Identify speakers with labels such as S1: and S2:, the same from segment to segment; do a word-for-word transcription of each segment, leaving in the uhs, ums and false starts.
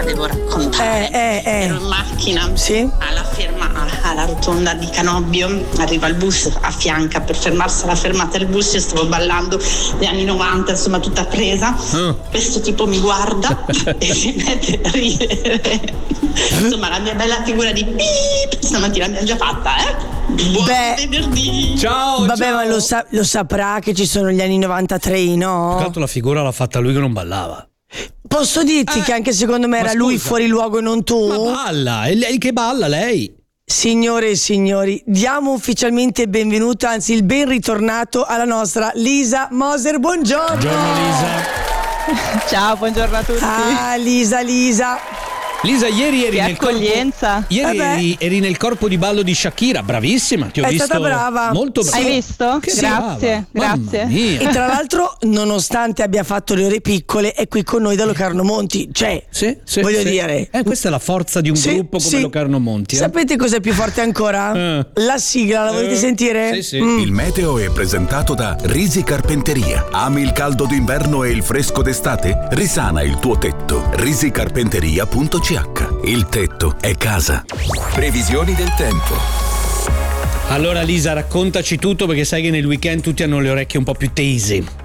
S1: devo raccontare.
S2: Eh, eh, eh.
S1: Ero in macchina,
S2: sì?
S1: alla ferma, alla rotonda di Canobbio, arriva il bus, affianca per fermarsi alla fermata del bus, io stavo ballando gli anni novanta, insomma tutta presa. Oh. Questo tipo mi guarda e si mette a ridere. Insomma, la mia bella figura di beep stamattina l'abbiamo già fatta, eh? Buon
S2: Beh,
S1: venerdì.
S3: Ciao.
S2: Vabbè,
S3: ciao.
S2: ma lo, sa- lo saprà che ci sono gli anni novantatré, no?
S3: Tanto la figura l'ha fatta lui che non ballava.
S2: Posso dirti
S3: eh,
S2: che anche secondo me era
S3: scusa,
S2: lui fuori luogo e non tu?
S3: Ma balla, è lei che balla, lei.
S2: Signore e signori, diamo ufficialmente il benvenuto, anzi il ben ritornato alla nostra Lisa Moser. Buongiorno.
S3: Buongiorno Lisa.
S4: Ciao, buongiorno a tutti.
S2: Ah, Lisa, Lisa.
S3: Lisa, ieri eri
S4: che
S3: nel
S4: accoglienza.
S3: corpo, ieri eri, eri nel corpo di ballo di Shakira, bravissima, ti ho
S2: È
S3: visto.
S2: stata brava.
S3: Molto brava.
S4: Hai visto?
S3: Che
S4: Grazie,
S3: brava.
S4: grazie.
S3: Mamma mia.
S2: E tra l'altro, nonostante abbia fatto le ore piccole, è qui con noi da Locarno Monti. Cioè,
S3: Sì, sì,
S2: voglio
S3: sì.
S2: dire,
S3: Eh, questa è la forza di un
S2: sì,
S3: gruppo come
S2: sì.
S3: Locarno Monti. Eh?
S2: Sapete cos'è più forte ancora?
S3: Eh.
S2: La sigla, la volete
S3: Eh.
S2: sentire?
S3: Sì, sì.
S2: Mm.
S5: Il meteo è presentato da Risi Carpenteria. Ami il caldo d'inverno e il fresco d'estate? Risana il tuo tetto. risicarpenteria punto c h. Il tetto è casa. Previsioni del tempo.
S3: Allora Lisa, raccontaci tutto, perché sai che nel weekend tutti hanno le orecchie un po' più tese.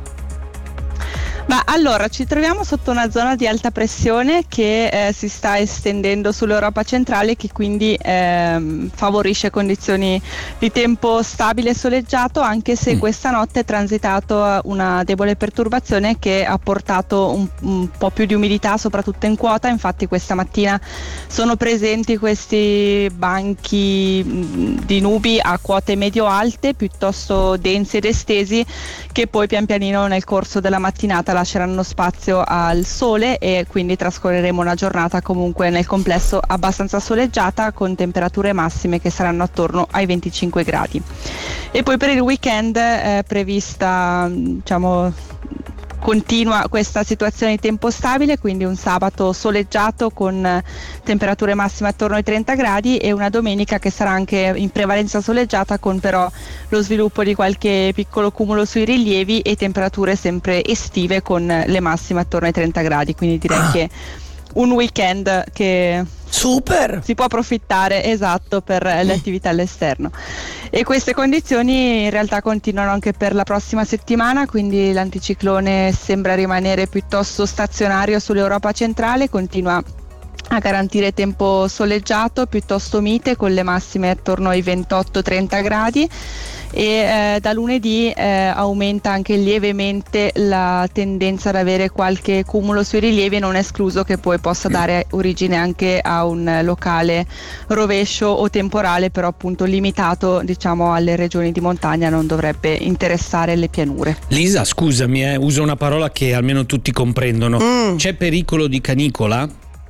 S4: Ma allora, ci troviamo sotto una zona di alta pressione che eh, si sta estendendo sull'Europa centrale, che quindi ehm, favorisce condizioni di tempo stabile e soleggiato, anche se mm. questa notte è transitato una debole perturbazione che ha portato un, un po' più di umidità, soprattutto in quota. Infatti questa mattina sono presenti questi banchi mh, di nubi a quote medio-alte, piuttosto densi ed estesi, che poi pian pianino nel corso della mattinata lasceranno spazio al sole, e quindi trascorreremo una giornata comunque nel complesso abbastanza soleggiata, con temperature massime che saranno attorno ai venticinque gradi. E poi per il weekend è prevista, diciamo, continua questa situazione di tempo stabile, quindi un sabato soleggiato con temperature massime attorno ai trenta gradi, e una domenica che sarà anche in prevalenza soleggiata, con però lo sviluppo di qualche piccolo cumulo sui rilievi e temperature sempre estive con le massime attorno ai trenta gradi, quindi direi ah. che un weekend che
S2: super
S4: si può approfittare, esatto, per le attività all'esterno. E queste condizioni in realtà continuano anche per la prossima settimana, quindi l'anticiclone sembra rimanere piuttosto stazionario sull'Europa centrale, continua a garantire tempo soleggiato, piuttosto mite, con le massime attorno ai ventotto trenta gradi, e eh, da lunedì eh, aumenta anche lievemente la tendenza ad avere qualche cumulo sui rilievi, non è escluso che poi possa dare origine anche a un locale rovescio o temporale, però appunto limitato, diciamo, alle regioni di montagna, non dovrebbe interessare le pianure.
S3: Lisa, scusami, eh, uso una parola che almeno tutti comprendono. Mm. C'è pericolo di canicola?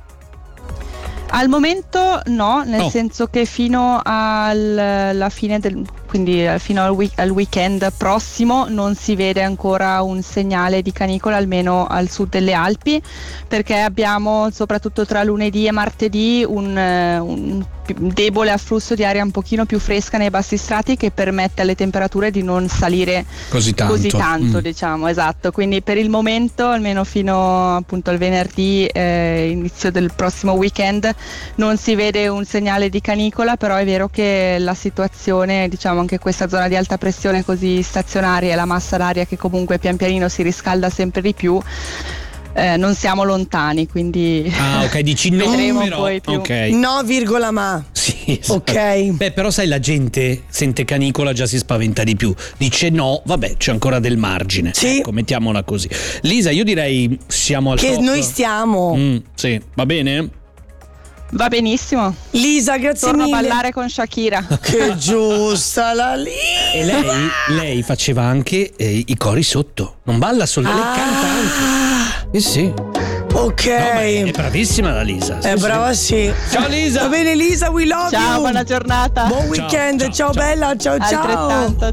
S4: Al momento no, nel
S3: oh.
S4: senso che fino alla fine del, quindi fino al, week, al weekend prossimo non si vede ancora un segnale di canicola, almeno al sud delle Alpi, perché abbiamo soprattutto tra lunedì e martedì un, un debole afflusso di aria un pochino più fresca nei bassi strati, che permette alle temperature di non salire
S3: così tanto,
S4: così tanto
S3: mm.
S4: diciamo, esatto. Quindi per il momento, almeno fino appunto al venerdì, eh, inizio del prossimo weekend, non si vede un segnale di canicola, però è vero che la situazione, diciamo, anche questa zona di alta pressione così stazionaria e la massa d'aria che comunque pian pianino si riscalda sempre di più, eh, non siamo lontani, quindi
S3: ah ok, dici no,
S4: vedremo
S3: però,
S4: poi più.
S3: Okay.
S2: No virgola ma
S3: sì, esatto.
S2: Ok.
S3: Beh, però sai, la gente sente canicola, già si spaventa di più, dice no, vabbè, c'è ancora del margine,
S2: sì.
S3: Ecco, mettiamola così. Lisa, io direi siamo al
S2: che
S3: top.
S2: Noi stiamo
S3: mm, sì, va bene?
S4: Va benissimo.
S2: Lisa, grazie
S4: Torno
S2: mille.
S4: a ballare con Shakira.
S2: Che giusta la Lisa.
S3: E lei, lei faceva anche eh, i cori sotto. Non balla solo, lei
S2: ah.
S3: canta anche. Eh sì.
S2: Ok.
S3: No, ma è, è bravissima la Lisa.
S2: È
S3: sì,
S2: brava, sì.
S3: Ciao Lisa.
S2: Va bene Lisa, we love
S4: Ciao,
S2: you.
S4: buona giornata.
S2: Buon weekend.
S3: Ciao,
S2: Ciao,
S3: ciao,
S2: bella. Ciao ciao.
S4: Altrettanto.